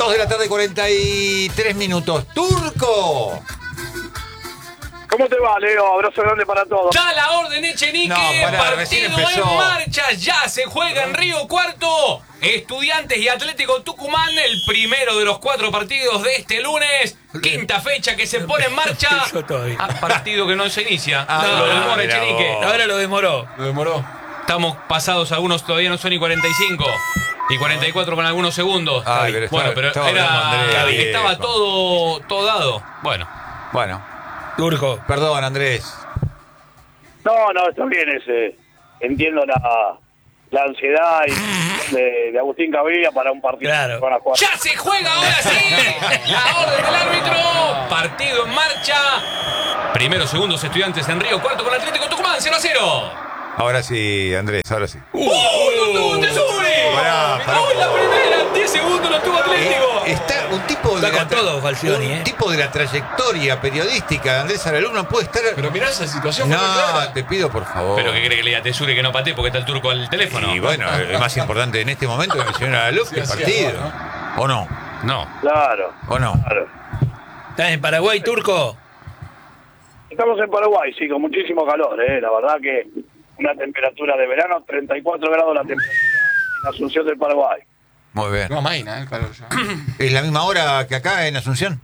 2 de la tarde, 43 minutos. ¡Turco! ¿Cómo te va, Leo? Abrazo grande para todos. Da la orden, Echenique. No, pará, recién partido empezó. en marcha. Ya se juega en Río Cuarto. Estudiantes y Atlético Tucumán. El primero de los 4 partidos de este lunes. Quinta fecha que se pone en marcha. Partido que no se inicia. Lo demora Echenique. Ahora lo demoró. Lo demoró. Estamos pasados, algunos todavía no son ni 45. Y 44 con algunos segundos. Ay, pero Bueno, pero estaba hablando Andrés, estaba viejo. todo dado. Bueno. Turco. Perdón, Andrés. No, está bien ese. Entiendo la ansiedad de Agustín Cavilla para un partido Claro. que van a jugar. ¡Ya se juega ahora sí! La orden del árbitro. Partido en marcha. Primeros, segundos, Estudiantes en Río Cuarto con Atlético Tucumán, 0-0. Ahora sí, Andrés, ahora sí. ¡Lo tuvo Tesuri! Pará. ¡Uy, la primera! 10 segundos lo tuvo Atlético. Está un tipo de Está con todo, Falcioni, un tipo de la trayectoria periodística de Andrés Aralú no puede estar. Pero mirá esa situación. No, fue clara. te pido por favor. ¿Pero qué cree que le diga a Tesuri que no patee porque está el turco al teléfono? Y bueno, es más importante en este momento que el señor Aralú que el Sí, partido. ahora, ¿O no? No. Claro, ¿O no? claro. ¿Estás en Paraguay, Turco? Estamos en Paraguay, sí, con muchísimo calor, La verdad que una temperatura de verano, 34 grados la temperatura en Asunción del Paraguay. Muy bien. No amaina, el calor ya. ¿Es la misma hora que acá en Asunción?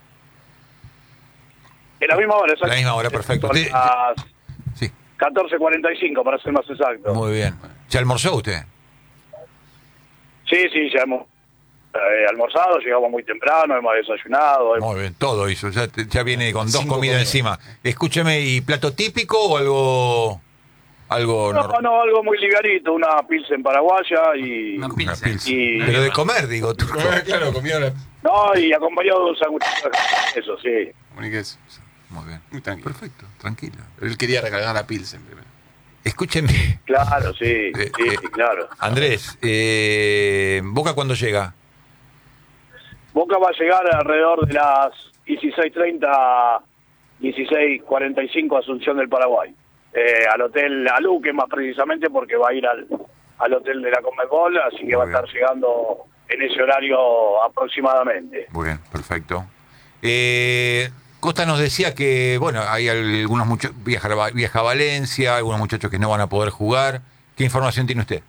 En la misma hora, exacto. La misma hora, perfecto. Son Usted- las Sí, 14:45 para ser más exacto. muy bien. ¿Ya almorzó usted? Sí, ya hemos almorzado, llegamos muy temprano, hemos desayunado. Muy bien, todo hizo. Ya viene con 2 Cinco comidas comidas. encima. Escúcheme, ¿y plato típico o algo normal? No, algo muy ligarito, una pilsen paraguaya y... Una Una pilsen. pilsen. Y- Pero de comer, digo, Turco. Claro, comía la No, y acompañado de un sándwich. Eso, sí. comuniqués. Muy bien. Muy tranquilo. Perfecto, tranquilo. Él quería recargar la Pilsen primero. Escúcheme, Claro, sí, sí, claro. Andrés, ¿Boca cuándo llega? Boca va a llegar alrededor de las 16:30, 16:45 Asunción del Paraguay. Al Hotel Aluque más precisamente porque va a ir al Hotel de la Conmebol, así que va a estar llegando en ese horario aproximadamente. Muy bien, perfecto. Costa nos decía que, bueno, hay algunos muchachos, viaja a Valencia, algunos muchachos que no van a poder jugar. ¿Qué información tiene usted?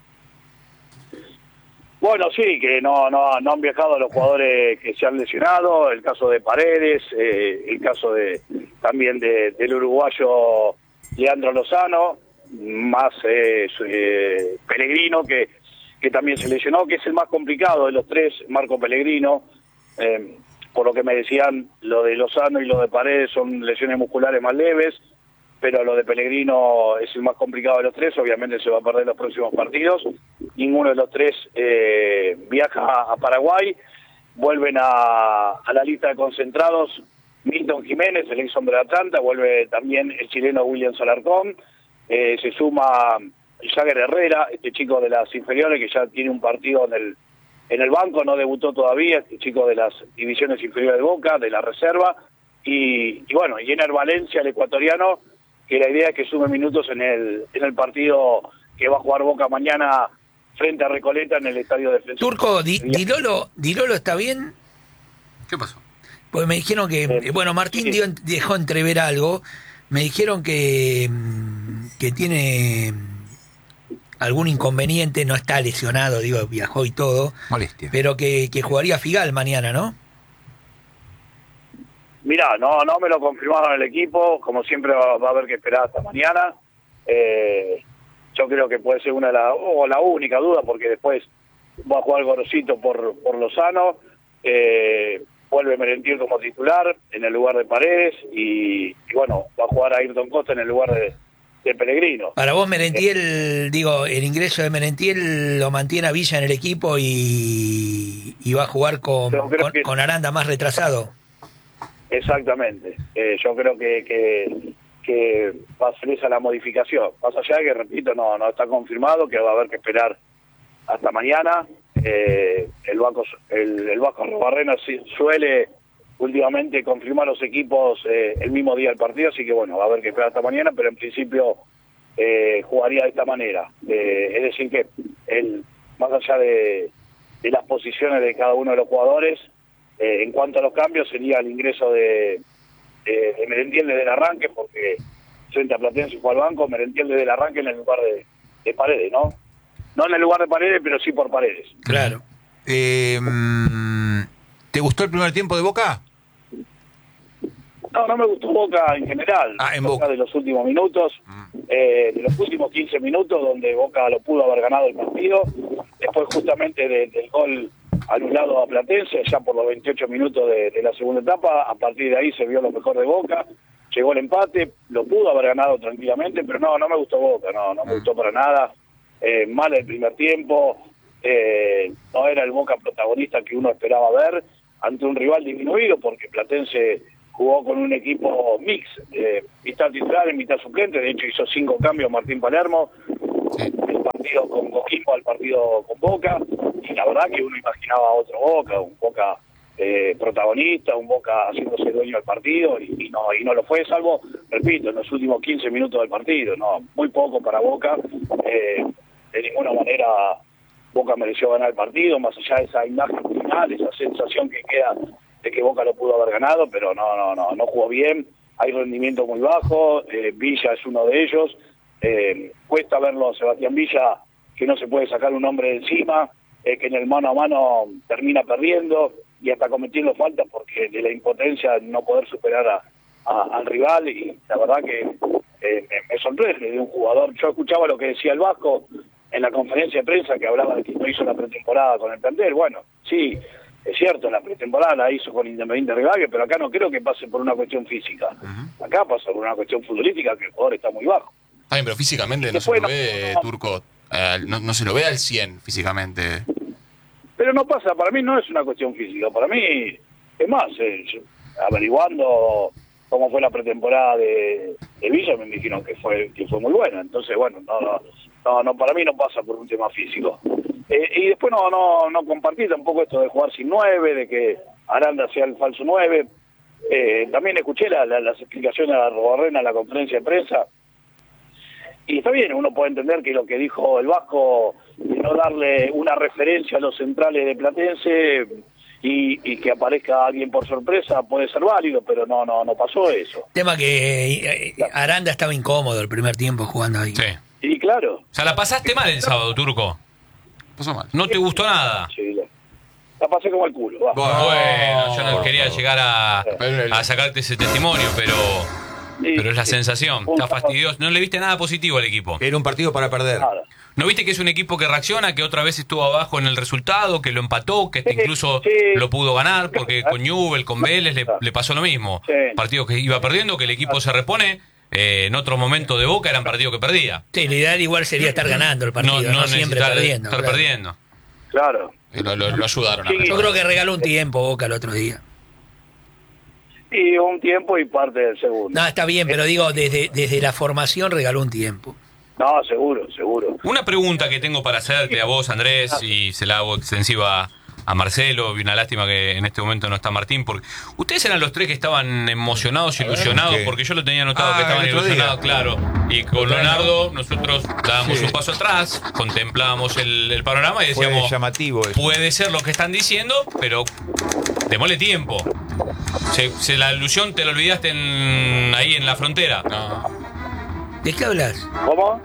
Bueno, sí, que no han viajado los jugadores que se han lesionado, el caso de Paredes, el caso también del uruguayo Leandro Lozano, más Pellegrino, que también se lesionó, que es el más complicado de los tres, Marco Pellegrino. Por lo que me decían, lo de Lozano y lo de Paredes son lesiones musculares más leves, pero lo de Pellegrino es el más complicado de los tres, obviamente se va a perder los próximos partidos. Ninguno de los tres viaja a Paraguay, vuelven a la lista de concentrados Milton Jiménez, el ex hombre de Atlanta, vuelve también el chileno William Alarcón, se suma Jagger Herrera, este chico de las inferiores que ya tiene un partido en el banco, no debutó todavía, este chico de las divisiones inferiores de Boca, de la reserva, y bueno, y Ener Valencia, el ecuatoriano, que la idea es que sume minutos en el partido que va a jugar Boca mañana frente a Recoleta en el estadio defensivo. Turco, Dilolo está bien. ¿Qué pasó? Pues me dijeron que, bueno, Martín sí. dejó entrever algo. Me dijeron que tiene algún inconveniente, no está lesionado, digo, viajó y todo, Molestia. pero que jugaría Figal mañana, ¿no? Mirá, no me lo confirmaron el equipo, como siempre va a haber que esperar hasta mañana. Yo creo que puede ser la única duda, porque después va a jugar Gorosito por Lozano, vuelve Merentiel como titular en el lugar de Paredes, y bueno, va a jugar Ayrton Costa en el lugar de Pellegrino. Para vos, Merentiel, digo, el ingreso de Merentiel lo mantiene a Villa en el equipo y va a jugar Yo creo que- con Aranda más retrasado. Exactamente. Yo creo que va a ser esa la modificación. Más allá de que, repito, no está confirmado, que va a haber que esperar hasta mañana. El Vasco Robarrena suele últimamente confirmar los equipos el mismo día del partido, así que bueno, va a haber que esperar hasta mañana, pero en principio jugaría de esta manera. Es decir que él, más allá de las posiciones de cada uno de los jugadores. En cuanto a los cambios, sería el ingreso de Merentiel desde el arranque, porque frente a Platense fue al banco, Merentiel desde el arranque en el lugar de Paredes, ¿no? No en el lugar de Paredes, pero sí por Paredes. Claro. ¿Te gustó el primer tiempo de Boca? No me gustó Boca en general. En Boca. De los últimos minutos, de los últimos 15 minutos, donde Boca lo pudo haber ganado el partido. Después justamente del gol anulado a Platense, ya por los 28 minutos de la segunda etapa. A partir de ahí se vio lo mejor de Boca. Llegó el empate, lo pudo haber ganado tranquilamente, pero no me gustó Boca, no me gustó para nada. Mal el primer tiempo, no era el Boca protagonista que uno esperaba ver ante un rival disminuido, porque Platense jugó con un equipo mix, mitad titular y mitad suplente. De hecho hizo 5 cambios Martín Palermo, el partido con Coquimbo al partido con Boca, y la verdad que uno imaginaba otro Boca, un Boca protagonista, un Boca haciéndose dueño del partido, y no lo fue, salvo, repito, en los últimos 15 minutos del partido. No, muy poco para Boca. De ninguna manera Boca mereció ganar el partido, más allá de esa imagen final, esa sensación que queda de que Boca lo pudo haber ganado, pero no jugó bien. Hay rendimiento muy bajo, Villa es uno de ellos. Cuesta verlo a Sebastián Villa, que no se puede sacar un hombre de encima, que en el mano a mano termina perdiendo y hasta cometiendo faltas porque de la impotencia no poder superar al rival. Y la verdad que me sorprende de un jugador. Yo escuchaba lo que decía el Vasco en la conferencia de prensa, que hablaba de que no hizo la pretemporada con el plantel. Bueno, sí, es cierto, la pretemporada la hizo con Independiente Rivadavia, pero acá no creo que pase por una cuestión física. Acá pasa por una cuestión futbolística, que el jugador está muy bajo. Ay, pero físicamente no se lo ve, Turco. No se lo ve al 100 físicamente. Pero no pasa, para mí no es una cuestión física. Para mí, es más, averiguando cómo fue la pretemporada de Villa, me dijeron que fue muy buena. Entonces, bueno, no, para mí no pasa por un tema físico. Y después no compartí tampoco esto de jugar sin 9, de que Aranda sea el falso 9. También escuché las explicaciones de Arrobarrena en la conferencia de prensa. Y está bien, uno puede entender que lo que dijo el Vasco, de no darle una referencia a los centrales de Platense y que aparezca alguien por sorpresa, puede ser válido, pero no pasó eso. Tema que Aranda estaba incómodo el primer tiempo jugando ahí. Sí. Y claro. O sea, la pasaste mal el sábado, Turco. Pasó mal. ¿No te gustó nada? Sí, la pasé como el culo. Va. Bueno, yo no quería llegar a sacarte ese testimonio, pero es la sensación. Está fastidioso. No le viste nada positivo al equipo. Era un partido para perder. Nada. ¿No viste que es un equipo que reacciona, que otra vez estuvo abajo en el resultado, que lo empató, que incluso lo pudo ganar, porque con Newell, con Vélez le pasó lo mismo? Sí. Partido que iba perdiendo, que el equipo se repone. En otro momento de Boca eran partidos que perdía. Sí, la idea igual sería estar ganando el partido, no siempre perdiendo. Estar perdiendo. Claro. Lo ayudaron a Sí, ver. Yo creo que regaló un tiempo Boca el otro día. Y un tiempo y parte del segundo. No, está bien, pero digo, desde la formación regaló un tiempo. No, seguro. Una pregunta que tengo para hacerte a vos, Andrés, y se la hago extensiva a Marcelo, y una lástima que en este momento no está Martín, porque ustedes eran los tres que estaban emocionados, ilusionados, ¿qué? porque yo lo tenía notado que estaban el otro ilusionados, día. claro. Y con Leonardo nosotros dábamos un paso atrás, contemplábamos el panorama y Fue decíamos, llamativo eso. puede ser lo que están diciendo, pero démosle tiempo. La ilusión te la olvidaste ahí en la frontera. No. ¿De qué hablas? ¿Cómo?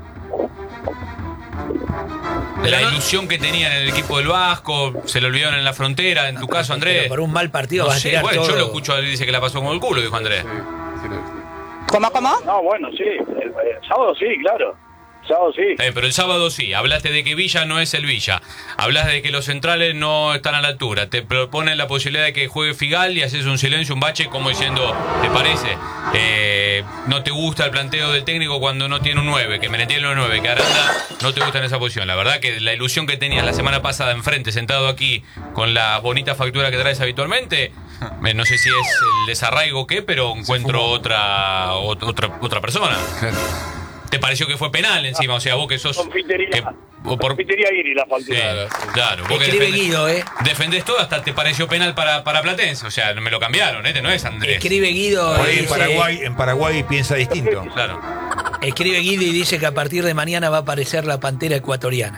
La ilusión que tenían en el equipo del Vasco, se lo olvidaron en la frontera, en tu caso, Andrés. Pero por un mal partido No vas a sé, tirar bueno, todo. yo lo escucho a él, dice que la pasó como el culo, dijo Andrés. Sí, lo viste. ¿Cómo? No, bueno, sí. El sábado sí, claro. Sábado sí. Pero el sábado sí, hablaste de que Villa no es el Villa, hablas de que los centrales no están a la altura, te proponen la posibilidad de que juegue Figal y haces un silencio, un bache, como diciendo, ¿te parece? No te gusta el planteo del técnico cuando no tiene un 9, que Merentiel no es 9, que Aranda no te gusta en esa posición. La verdad que la ilusión que tenías la semana pasada enfrente, sentado aquí, con la bonita factura que traes habitualmente, no sé si es el desarraigo o qué, pero encuentro otra persona. ¿Te pareció que fue penal encima? O sea, vos que sos... Confitería. Por... Confitería Iri la falta. Sí, claro. Vos que Escribe Guido, defendés todo, hasta te pareció penal para Platense. O sea, me lo cambiaron, no es Andrés. Escribe Guido. Por ahí dice- en Paraguay piensa distinto. Claro. Escribe Guido y dice que a partir de mañana va a aparecer la pantera ecuatoriana.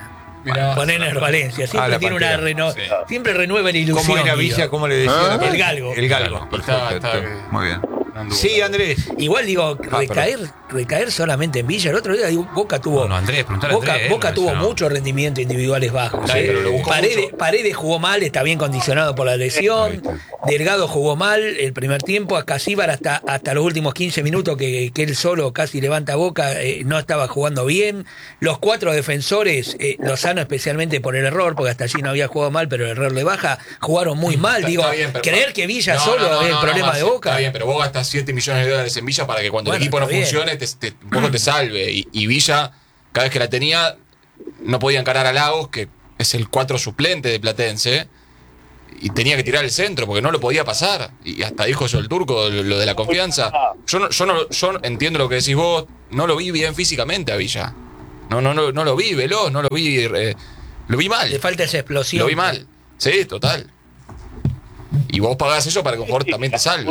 Mirá. Con Ener Valencia. Siempre la tiene Pantera. Sí. siempre renueva la ilusión. ¿Cómo era digo. Villa? ¿Cómo le decía? El Galgo. El Galgo. Está- Perfecto. está- Muy bien. Anduvo. Sí, Andrés. Igual digo, recaer solamente en Villa. El otro día digo, Boca tuvo. No, Andrés, preguntale a Boca, Andrés, Boca él tuvo lo mencionó. muchos rendimientos individuales bajos. Está bien, pero lo buscó Paredes jugó mal, está bien condicionado por la Ahí lesión. está. Delgado jugó mal el primer tiempo. A Casíbar hasta los últimos 15 minutos que él solo casi levanta Boca, no estaba jugando bien. Los 4 defensores, Lozano especialmente por el error, porque hasta allí no había jugado mal, pero el error le baja, jugaron muy mal. Está- Digo, está bien, pero- creer que Villa solo es el problema Maxi, de Boca. Está bien, pero vos gastas 7 millones de dólares en Villa para que cuando Bueno, el equipo no está bien. funcione, un poco te salve. Y Villa, cada vez que la tenía, no podía encarar a Lagos, que es el 4 suplente de Platense, y tenía que tirar el centro porque no lo podía pasar. Y hasta dijo eso el Turco, lo de la confianza. Yo entiendo lo que decís vos, no lo vi bien físicamente a Villa. No lo vi veloz, no lo vi. Lo vi mal. Le falta esa explosión. Lo vi mal. Sí, total. Y vos pagás eso para que un jugador también te salve.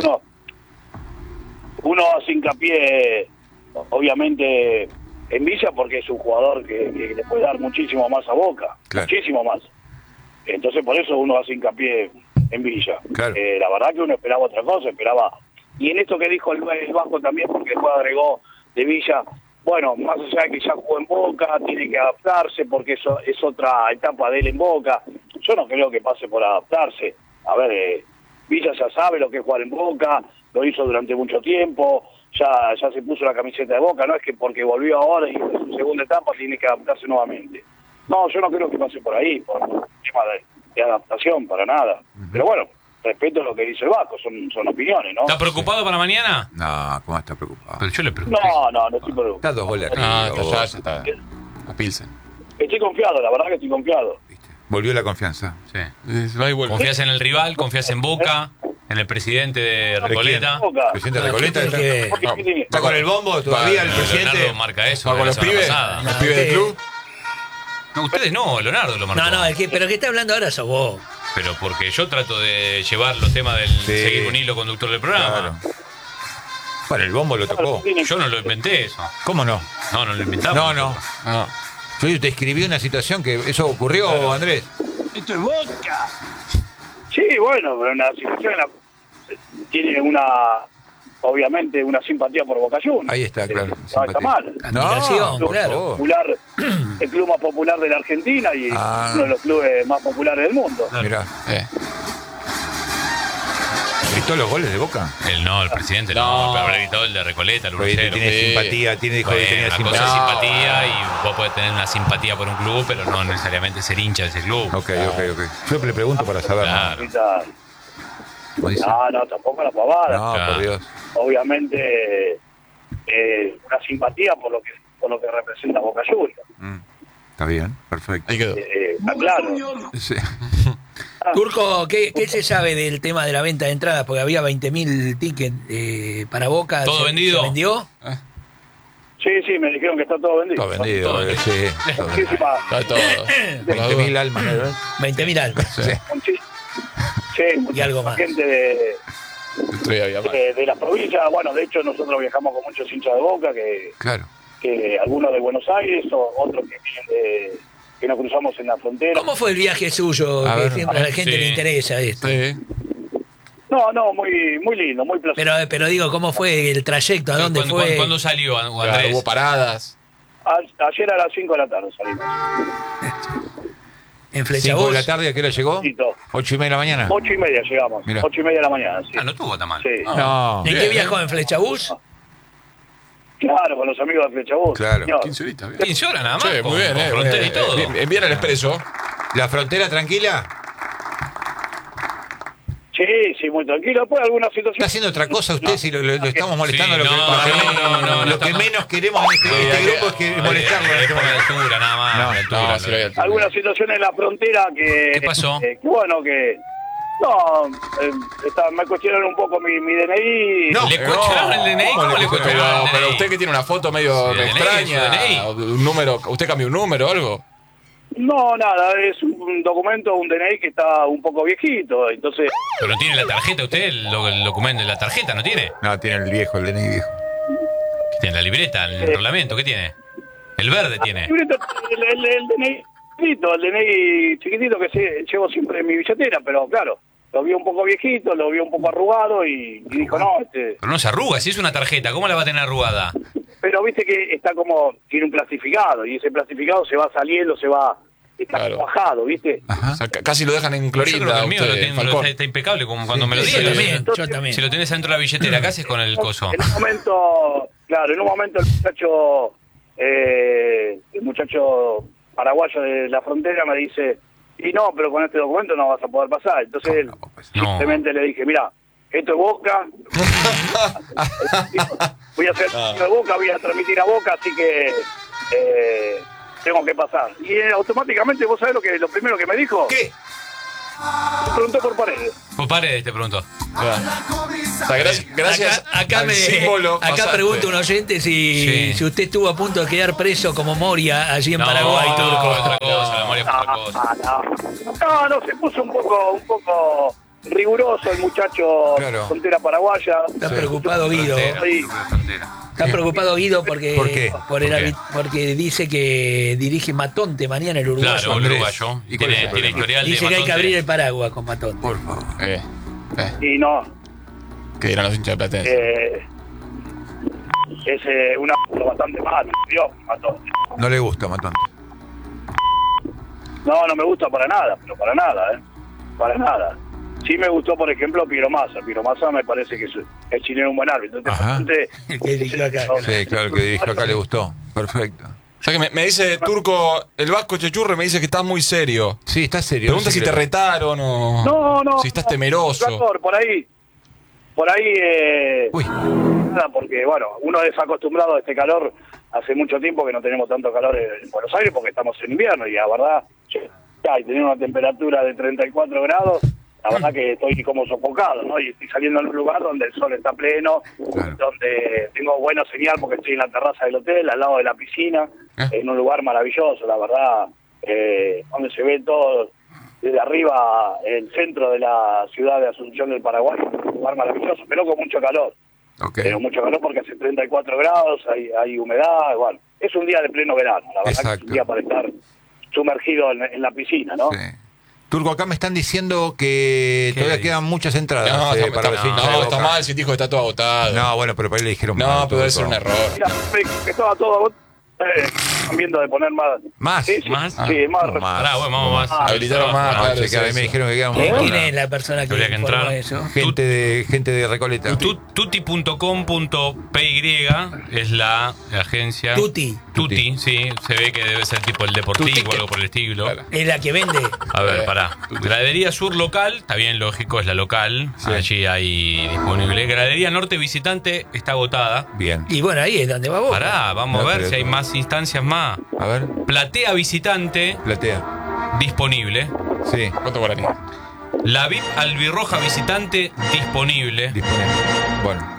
Uno hace hincapié, obviamente, en Villa porque es un jugador que le puede dar muchísimo más a Boca. Claro. Muchísimo más. Entonces, por eso uno hace hincapié en Villa. Claro. La verdad que uno esperaba otra cosa, Y en esto que dijo el Vasco también, porque después agregó de Villa, bueno, más allá de que ya jugó en Boca, tiene que adaptarse porque eso es otra etapa de él en Boca. Yo no creo que pase por adaptarse. A ver, Villa ya sabe lo que es jugar en Boca, lo hizo durante mucho tiempo, ya se puso la camiseta de Boca, no es que porque volvió ahora y en su segunda etapa tiene que adaptarse nuevamente. No, yo no creo que pase por ahí, por un tema de adaptación, para nada. Pero bueno, respeto lo que dice el Vasco, son opiniones, ¿no? ¿Está preocupado para mañana? No, ¿cómo está preocupado? Pero yo le pregunté. No estoy preocupado. Está 2 goles Ah, arriba, ya vos, está. A Pilsen. Estoy confiado, la verdad que estoy confiado. ¿viste? Volvió la confianza. Sí. Va y vuelve. ¿Confías en el rival? ¿Confías en Boca? ¿En el presidente de Recoleta? Boca. Presidente Bueno, Recoleta ¿qué está, tiene que ver? Porque No. tiene- está con el bombo todavía el presidente. Leonardo marca eso. ¿Va con la los semana pibes? pasada. ¿Los pibes del club? No, ustedes no, Leonardo lo marcó. No, pero el que está hablando ahora sos vos. Pero porque yo trato de llevar los temas del Sí. seguir un hilo conductor del programa. Claro. Bueno, el bombo lo tocó. Yo no lo inventé eso. ¿Cómo no? No lo inventamos. No, no. No. Yo te escribí una situación que eso ocurrió, Andrés. Sí, bueno, pero una situación tiene obviamente una simpatía por Boca Juniors. Ahí está, claro, No está simpatía. mal. Admiración, por claro. favor. Popular, el club más popular de la Argentina y Ah. uno de los clubes más populares del mundo. Mirá, Eh. ¿gritó los goles de Boca? El presidente No. no, pero habrá gritado el de Recoleta, el Porque uruguayero. tiene Sí. simpatía, dijo que Bueno, tenía una cosa es simpatía. simpatía y vos podés tener una simpatía por un club, pero no necesariamente ser hincha de ese club. Ok. Yo le pregunto para saber. Claro. Ahorita- ¿Cómo dice? No, tampoco la pavada. No, Claro. por Dios. Obviamente una simpatía por lo que representa Boca Juniors. Está bien, perfecto. Ahí quedó. Está claro. Sí. Turco, ¿qué se sabe del tema de la venta de entradas? Porque había 20.000 tickets para Boca. ¿Todo ¿Se vendido? ¿Se vendió? Sí, me dijeron que está todo vendido. Todo vendido, Todo vendido. sí. Todo vendido. Muchísima, Está todo. 20.000 almas, ¿no? 20.000 almas. Sí. mucha Y algo más. gente El otro día había más. de las provincias. Bueno, de hecho nosotros viajamos con muchos hinchas de Boca, Claro. que algunos de Buenos Aires, o otros que vienen que nos cruzamos en la frontera. ¿Cómo fue el viaje suyo? A Que ver. siempre a la gente Sí. le interesa esto. Sí. No, muy lindo, muy placentero. Pero digo, ¿cómo fue el trayecto? ¿A dónde fue? ¿Cuándo salió, Claro, Andrés? hubo paradas. Ayer a las 5 de la tarde salimos. ¿En 5 Flechabús? de la tarde, ¿a qué hora llegó? Listo. 8:30 de la mañana. 8:30 llegamos. Mira. 8:30 de la mañana, sí. Ah, no estuvo tan mal. Sí. No. ¿En qué viajó? ¿En Flechabús? Claro, con los amigos de Flechabús. Claro. señor. 15 horitas, bien. 15 horas nada más. Che, muy con- bien, con frontera y todo. Envían el expreso. ¿La frontera tranquila? Sí, muy tranquilo. Después alguna situación. ¿Está haciendo otra cosa usted si lo estamos molestando? Sí, lo que, no, lo que no, menos, no, no lo que está- menos queremos en este grupo es que molestarlo. en Es este por la momento. altura, nada más. No, la altura, no, sí, la altura. Alguna situación en la frontera que... ¿Qué pasó? que bueno, que... No, me cuestionaron un poco mi DNI. No. ¿Le cuestionaron el DNI? ¿Cómo le cuestionaron el Pero DNI? usted que tiene una foto medio Sí, el DNI, extraña, su DNI. o un número, ¿usted cambió un número o algo? No, nada, es un documento, un DNI que está un poco viejito, entonces... Pero no tiene la tarjeta usted, el documento de la tarjeta, ¿no tiene? No, tiene el viejo, el DNI viejo. ¿Qué tiene? La libreta, el reglamento, ¿qué tiene? El verde tiene. El DNI chiquitito, el DNI chiquitito que llevo siempre en mi billetera, pero claro, lo vio un poco viejito, lo vio un poco arrugado y dijo, no, Pero no se arruga, si es una tarjeta, ¿cómo la va a tener arrugada? Pero viste que está como, tiene un plastificado, y ese plastificado se va saliendo, está Claro. bajado, ¿viste? O sea, casi lo dejan en Yo creo que clorinda. el mío lo usted, tiene, Falcón. está impecable, como cuando me lo Yo dieron. también, yo también. Si lo tenés dentro de la billetera, ¿qué haces con el coso? En un momento el muchacho paraguayo de la frontera me dice, y no, pero con este documento no vas a poder pasar. Entonces él, No. simplemente le dije, mira, esto es Boca, voy a hacer de Boca, voy a transmitir a Boca, así que tengo que pasar. Y automáticamente, ¿vos sabés lo primero que me dijo? ¿Qué? Me preguntó por Paredes. Por Paredes te pregunto. O sea, gracias Acá al símbolo acá pasaste. pregunta un oyente Sí. si usted estuvo a punto de quedar preso como Moria allí en Paraguay, Turco. Otra cosa, la memoria fue otra cosa. No, se puso un poco riguroso el muchacho Claro. frontera paraguaya. Está preocupado Guido. Frontera. Está preocupado Guido porque ¿Por qué? porque dice que dirige Matonte mañana el uruguayo. Claro, Andrés. uruguayo. ¿Y cuál es el Tiene problema? historial de Dice que hay que Matonte. abrir el paraguas con Matonte. Por favor. Y no, Que dirán los hinchas de Platense. es una bastante mal, Dios, mató. No le gusta Matonte. No me gusta para nada, pero para nada, para nada. Sí me gustó, por ejemplo, Piero Massa me parece que es chileno un buen árbitro. Ajá. Entonces, El que dirigió acá. Sí, claro, el que dirigió acá le gustó. Perfecto. O sea que me dice Turco, el Vasco Chechurre me dice que estás muy serio. Sí, está serio. Pregunta si te retaron o no. si estás temeroso. Flaco, por ahí, Uy, nada, porque bueno, uno es acostumbrado a este calor. Hace mucho tiempo que no tenemos tanto calor en Buenos Aires porque estamos en invierno y la verdad, y tener una temperatura de 34 grados, la verdad que estoy como sofocado, ¿no? Y estoy saliendo en un lugar donde el sol está pleno, Claro. donde tengo buena señal porque estoy en la terraza del hotel, al lado de la piscina, en un lugar maravilloso, la verdad, donde se ve todo desde arriba el centro de la ciudad de Asunción del Paraguay, un lugar maravilloso, pero con mucho calor. ok. Pero mucho calor porque hace 34 grados, hay humedad, bueno, es un día de pleno verano, la verdad que es Exacto. un día para estar sumergido en la piscina, ¿no? Sí. Turco, acá me están diciendo que ¿Qué todavía dice? quedan muchas entradas para los hinchas de está Boca. mal, si dijo que está todo agotado. No, bueno, pero para ahí le dijeron No, mal, pero debe Turco. ser un error. Mira, que estaba todo están viendo de poner más. ¿Más? Sí, sí, ¿Más? sí, más. No, más. Pará, bueno, vamos más. Habilitaron más, No, claro, che, sí, que a mí sí. me dijeron que quedan ¿Quién es la persona que Habría que informa entrar. eso? gente de Recoleta. Tuti.com.py es la agencia. Tuti. Tuti, sí, se ve que debe ser tipo el deportivo, Tuti. algo por el estilo. Claro. Es la que vende. A ver, pará. Gradería Sur local, está bien, lógico, es la local. Allí hay disponible. Gradería Norte visitante está agotada. Bien. Y bueno, ahí es donde va vos. Pará, vamos No, a ver pero- si hay más instancias más. A ver, Platea visitante platea. disponible. Sí, ¿Cuánto guaraní? La VIP albirroja visitante disponible. disponible. Bueno,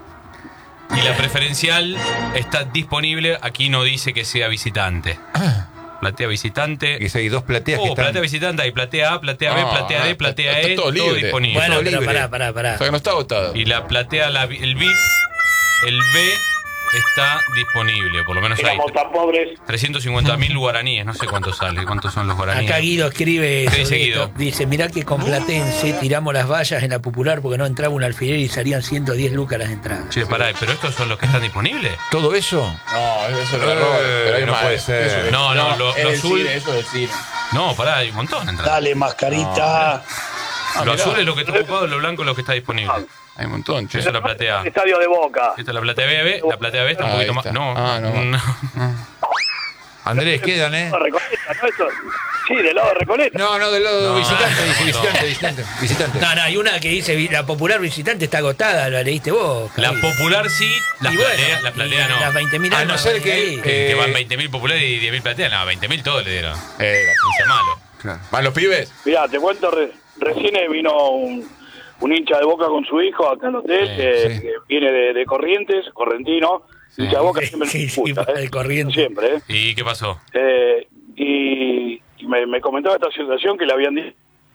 Y la preferencial está disponible. Aquí no dice que sea visitante. Platea visitante. que hay dos plateas que están... Platea visitante, hay platea A, platea B, Ah, platea D, platea está E, todo todo libre. disponible. Bueno, Todo pero libre. pará. O sea que no está agotado. Y la platea, el VIP, el B está disponible, por lo menos hay Éramos tan pobres. 350.000 guaraníes, no sé cuánto sale, cuántos son los guaraníes. Acá Guido escribe ¿Qué dice sobre Guido? esto. Dice, mirá que con Platense tiramos las vallas en la popular porque no entraba un alfiler y salían 110 lucas las entradas. Che, pará, ¿pero estos son los que están disponibles? ¿Todo eso? No, eso es un error. Pero hay no más. puede ser. Eso es- No, lo es del azul- cine, eso es del cine. No, pará, hay un montón de entradas. Dale, mascarita. Lo mirá. azul es lo que está ocupado, lo blanco es lo que está disponible. Hay un montón, che. Esa es la platea. Estadio de Boca. Esta es la platea B, la platea B está un Ahí poquito más. está. No, Ah, no. Andrés, quedan, ¿eh? Recoleta, ¿no? Eso. Sí, del lado de Recoleta. No, del lado No, visitante, dice no. visitante. No, hay una que dice la popular visitante está agotada, la leíste vos. La Cabildo. popular sí, la Y bueno, platea y no. Las 20.000 A no almas ser van que- ahí. Que van 20.000 populares y 10.000 plateas. No, 20.000 todos le dieron. No sea malo. Claro. ¿Van los pibes? Mirá, te cuento, recién vino un hincha de Boca con su hijo acá al hotel, Sí. que viene de Corrientes, correntino, Sí. hincha de Boca siempre Sí, me sí, gusta, va de Corrientes. siempre, ¿Y qué pasó? y me comentaba esta situación que le habían dicho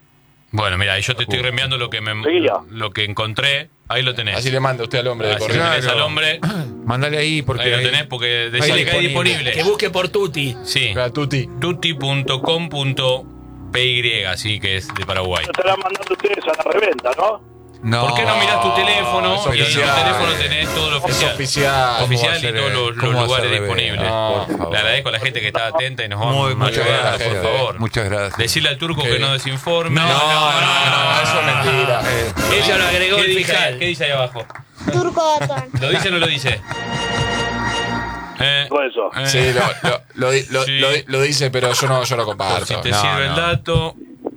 Bueno, mira, yo te estoy reenviando lo que encontré. Ahí lo tenés. Así le manda usted al hombre de Así correo. lo tenés al hombre. Mándale ahí porque Ahí lo tenés porque decía que hay disponible. Que busque por Tuti. Sí. Tuti. tuti.com.py, así que es de Paraguay. Lo estarán mandando ustedes a la reventa, ¿no? No. ¿Por qué no mirás tu teléfono? es Y en tu oficial. teléfono tenés todo lo Es oficial. oficial. Oficial y todos los ¿Cómo va a lugares ser disponibles. No, por favor. Le agradezco a la gente que está atenta y nos va a Muchas ayudar, gracias, por favor. Muchas gracias. Decirle al turco ¿Qué? que no desinforme. No, eso es mentira. Ella lo agregó ¿Qué el dice, fiscal. ¿Qué dice ahí abajo? Turco Botón. ¿Lo dice o no lo dice? Todo eso. Sí, Sí. lo dice, pero yo no lo Por comparto. si te No, sirve el no. dato.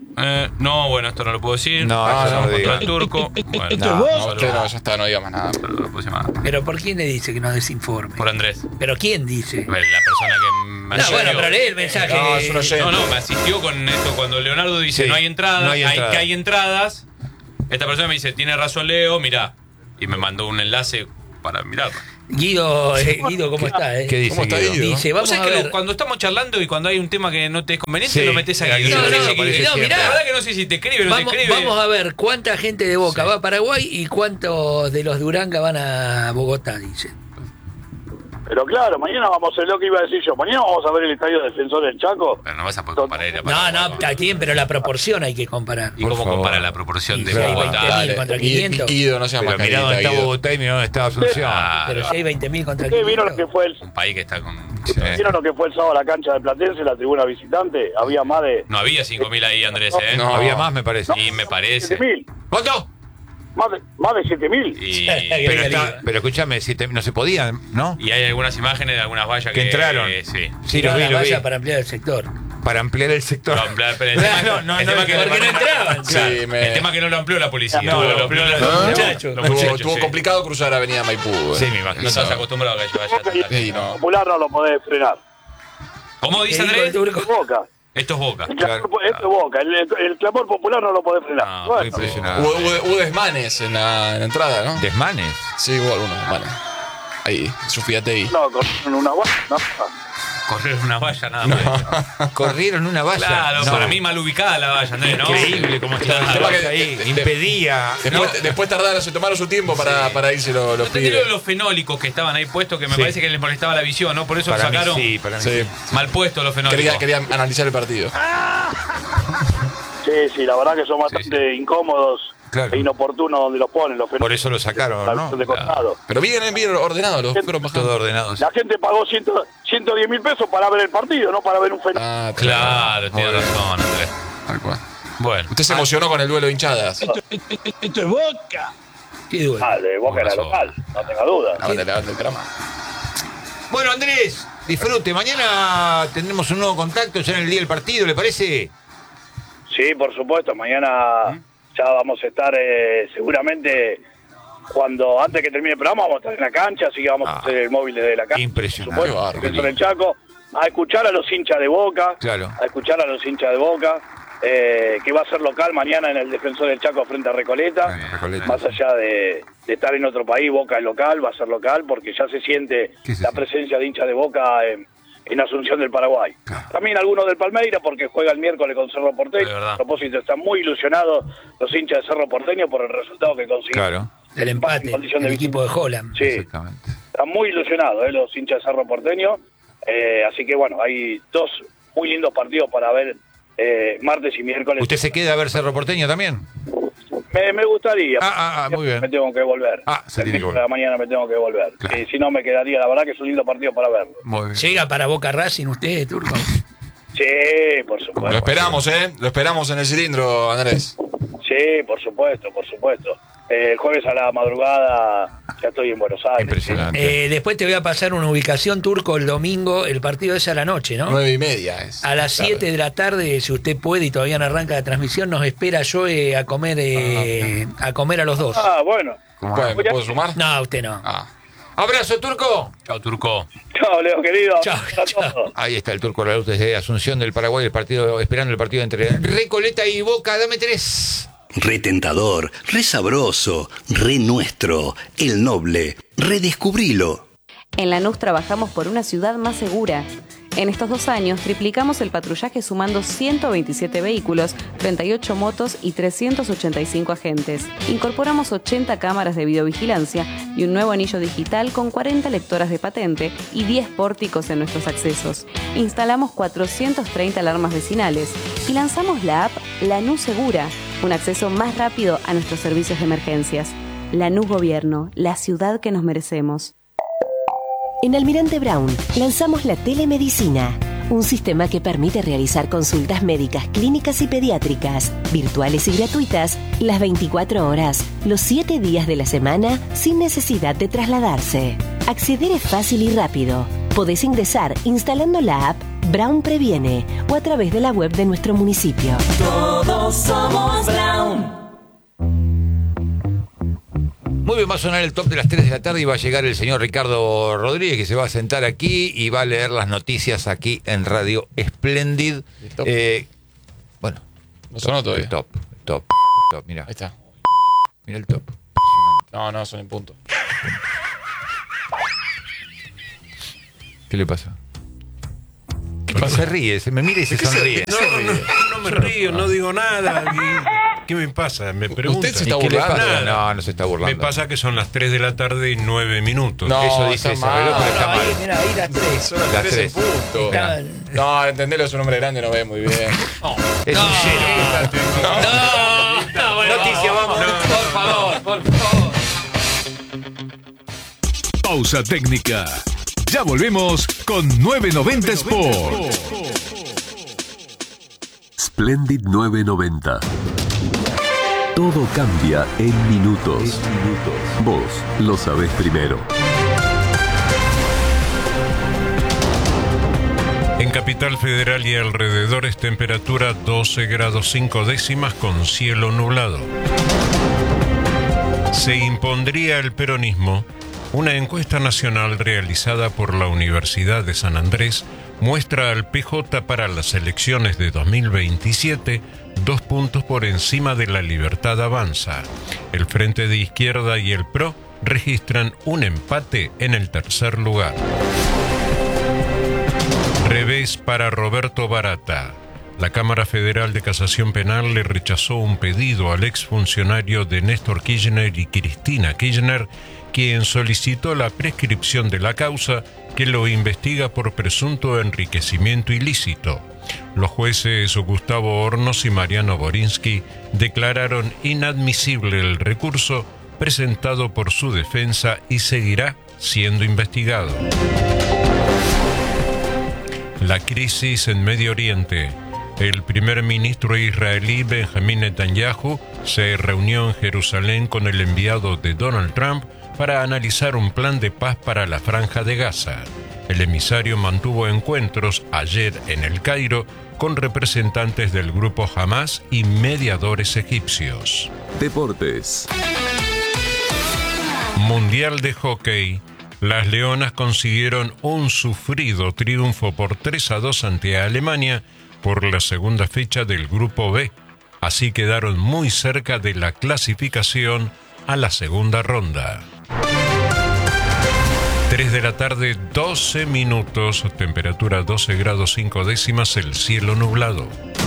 No, bueno, esto no lo puedo decir. No, Ah, eso no lo Contra diga. el turco. Bueno, No, usted no, ya está, no diga más nada. no lo puse más. Pero ¿por quién le dice que nos desinforme? Por Andrés. ¿Pero quién dice? La persona que me No, asistió. bueno, pero lee el mensaje. No, es un oyente. No, me asistió con esto cuando Leonardo dice Sí, no hay entradas, no hay entradas. que hay entradas. Esta persona me dice, tiene razón Leo, mirá. Y me mandó un enlace para mirarlo. Guido, ¿cómo está? ¿Qué dice ¿Cómo está Guido? Guido? Dice, Vos vamos sabés a que ver. cuando estamos charlando y cuando hay un tema que no te es conveniente, Sí, lo metés aquí. Guido No, aparece no, siempre. no, mirá. La verdad que no sé si te escribe o no Vamos, te escribe. vamos a ver cuánta gente de Boca Sí. va a Paraguay y cuántos de los de Uranga van a Bogotá, dice. Pero claro, mañana vamos a ver lo que iba a decir yo. Mañana vamos a ver el estadio Defensor del Chaco. Pero no vas a poder comparar ir a No, Paraguay. no, está bien, pero la proporción hay que comparar. ¿Y Por cómo favor. compara la proporción de Sí, Bogotá? 20.000 contra 500. Guido, no seas Pero más mirá dónde está Guido. Bogotá y mirá dónde está Asunción. Ah, Pero si hay 20.000 contra ¿Ustedes vieron 500. lo que fue el, un país que está con... Sí. vieron lo que fue el sábado a la cancha de Platense, la tribuna visitante? Había más de No había 5.000 ahí, Andrés, ¿eh? No. Había más, me parece. Y me parece. 7.000. ¿Cuánto? Más de 7.000. Pero escúchame, no se podían, ¿no? Y hay algunas imágenes de algunas vallas Que entraron. Sí. Sí, lo vi, la lo vi. valla para ampliar el sector. Para ampliar el sector. Lo ampliar, pero el tema, No, el tema que porque no entraban. Sí, El tema que no lo amplió la policía. No, lo amplió no, los muchachos. los Estuvo, muchachos, estuvo sí. complicado cruzar Avenida Maipú. Sí, me imagino. No estás acostumbrado a que yo vaya a Sí, no. Popular no lo podés frenar. ¿Cómo dice ¿Qué dijo el Andrés? turco? Boca. Esto es Boca. El clamor, esto es Boca. El clamor popular no lo podés frenar. Ah, Bueno, Impresionante. Hubo desmanes en la entrada, ¿no? ¿Desmanes? Sí, hubo algunos desmanes. Ahí, fíjate ahí. no, con una guay. No. Correr una valla nada más. Corrieron una valla. Claro, No. para mí mal ubicada la valla, Andrés, ¿no? Increíble cómo estaba la Tema que- valla ahí. de- Impedía. Después tardaron, se tomaron su tiempo para irse los No te digo pibes. los fenólicos que estaban ahí puestos, que me Sí. parece que les molestaba la visión, ¿no? Por eso lo Para mí sacaron. sí, para mí Sí. sí. Mal puestos los fenólicos. Quería analizar el partido. Sí, la verdad que son bastante incómodos Claro. e inoportunos donde los ponen. Los Por eso lo sacaron, la ¿no? visión de costado. Pero bien ordenados, los fueron bajando. Todo ordenado. La gente pagó 110.000 pesos para ver el partido, no para ver un fenómeno. Ah, Claro, tiene Muy bien. razón, Andrés. Tal cual. Bueno. Usted se emocionó con el duelo de hinchadas. ¿Qué duele? De Boca era Boca local, no tenga duda. Levante el drama. Bueno, Andrés, disfrute. Mañana tendremos un nuevo contacto ya en el día del partido, ¿le parece? Sí, por supuesto, mañana ya vamos a estar seguramente antes que termine el programa vamos a estar en la cancha, así que vamos a hacer el móvil desde la cancha. Impresionante. Por supuesto, Qué bárbaro. dentro del Chaco, a escuchar a los hinchas de Boca, Claro. a escuchar a los hinchas de Boca, que va a ser local mañana en el Defensor del Chaco frente a Recoleta. Bueno, Recoleta. Más allá de estar en otro país, Boca es local, va a ser local porque ya se siente ¿Qué se la siente? presencia de hinchas de Boca en Asunción del Paraguay. Claro. También algunos del Palmeira porque juega el miércoles con Cerro Porteño. De verdad. A propósito, están muy ilusionados los hinchas de Cerro Porteño por el resultado que consiguieron. Claro. El empate, en condición el de equipo de Holland. Sí, Exactamente. están muy ilusionados los hinchas de Cerro Porteño. Así que bueno, hay dos muy lindos partidos para ver martes y miércoles. ¿Usted se queda a ver Cerro Porteño también? Me gustaría. Muy bien. Me tengo que volver. Se tiene que De volver. la mañana me tengo que volver. Claro. Si no, me quedaría. La verdad que es un lindo partido para verlo. Muy bien. ¿Llega para Boca Racing usted, Turco? Sí, por supuesto. Lo esperamos, ¿eh? Lo esperamos en el cilindro, Andrés. Sí, por supuesto, por supuesto. El jueves a la madrugada ya estoy en Buenos Aires. Impresionante. Después te voy a pasar una ubicación, Turco, el domingo. El partido es a la noche, ¿no? 9:30 es. A las 7 de la tarde, si usted puede y todavía no arranca la transmisión, nos espera Joe a comer a los dos. Ah, bueno. Bueno, ¿me puedo sumar? No, usted no. Ah. Abrazo, Turco. Chao, Turco. Chao, Leo, querido. Chao, A chao. todos. Ahí está el Turco Lauz desde Asunción del Paraguay, esperando el partido entre Recoleta y Boca. Dame 3. Re tentador, re sabroso, re nuestro, el noble. Redescubrilo. En Lanús trabajamos por una ciudad más segura. En estos 2 años triplicamos el patrullaje sumando 127 vehículos, 38 motos y 385 agentes. Incorporamos 80 cámaras de videovigilancia y un nuevo anillo digital con 40 lectoras de patente y 10 pórticos en nuestros accesos. Instalamos 430 alarmas vecinales y lanzamos la app Lanús Segura, un acceso más rápido a nuestros servicios de emergencias. Lanús Gobierno, la ciudad que nos merecemos. En Almirante Brown lanzamos la telemedicina, un sistema que permite realizar consultas médicas, clínicas y pediátricas, virtuales y gratuitas, las 24 horas, los 7 días de la semana, sin necesidad de trasladarse. Acceder es fácil y rápido. Podés ingresar instalando la app Brown Previene o a través de la web de nuestro municipio. Todos somos Brown. Muy bien, va a sonar el top de las 3 de la tarde y va a llegar el señor Ricardo Rodríguez, que se va a sentar aquí y va a leer las noticias aquí en Radio Splendid. Bueno, no sonó todavía. El top, mira. Ahí está. Mira el top. No, son en punto. ¿Qué le pasa? Se ríe, se me mira y se sonríe. No me río, no digo nada. ¿Qué me pasa? Me preguntan. ¿Usted se está burlando? No se está burlando. Me pasa que son las 3 de la tarde y 9 minutos. No, eso dice ese reloj, pero está mal. Mira, ahí las 3. Son las 3 en punto. No, entendelo, es un hombre grande, no ve muy bien. Es un cero. Noticia, vamos. Por favor. Pausa técnica. Ya volvemos con 990 Sport. Splendid 990. Todo cambia en minutos. Vos lo sabés primero. En Capital Federal y alrededores, temperatura 12 grados 5 décimas con cielo nublado. Se impondría el peronismo. Una encuesta nacional realizada por la Universidad de San Andrés muestra al PJ para las elecciones de 2027 2 puntos por encima de La Libertad Avanza. El Frente de Izquierda y el PRO registran un empate en el tercer lugar. Revés para Roberto Barata. La Cámara Federal de Casación Penal le rechazó un pedido al exfuncionario de Néstor Kirchner y Cristina Kirchner, quien solicitó la prescripción de la causa que lo investiga por presunto enriquecimiento ilícito. Los jueces Gustavo Hornos y Mariano Borinsky declararon inadmisible el recurso presentado por su defensa y seguirá siendo investigado. La crisis en Medio Oriente. El primer ministro israelí Benjamín Netanyahu se reunió en Jerusalén con el enviado de Donald Trump para analizar un plan de paz para la Franja de Gaza. El emisario mantuvo encuentros ayer en El Cairo con representantes del grupo Hamas y mediadores egipcios. Deportes. Mundial de Hockey. Las Leonas consiguieron un sufrido triunfo por 3-2 ante Alemania por la segunda fecha del Grupo B. Así quedaron muy cerca de la clasificación a la segunda ronda. 3 de la tarde, 12 minutos, temperatura 12 grados 5 décimas, el cielo nublado.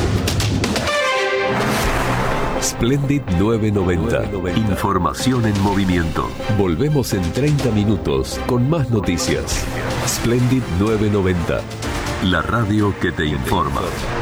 Splendid 990. Información en movimiento. Volvemos en 30 minutos con más noticias. Splendid 990. La radio que te informa.